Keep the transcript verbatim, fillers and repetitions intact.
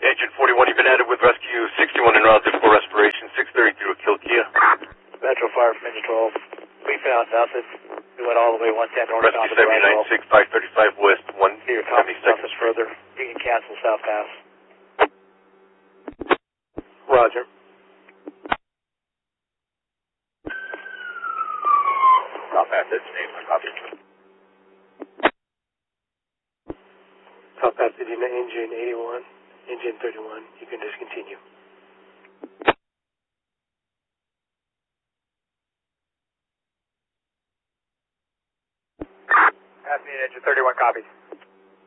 Agent forty-one, you've been added with rescue sixty-one en route for respiration, six thirty-two at Kilkia. Metro Fire from Engine twelve. We found nothing. We went all the way one ten northbound Rescue to the right. seventy-nine six, five thirty-five west, one seventy-second Nothing further. You can cancel South Pass. Roger. South Pass, that's your name, copy. South Pass, engine eighty-one, engine thirty-one. You can discontinue. Passing engine thirty-one, copies.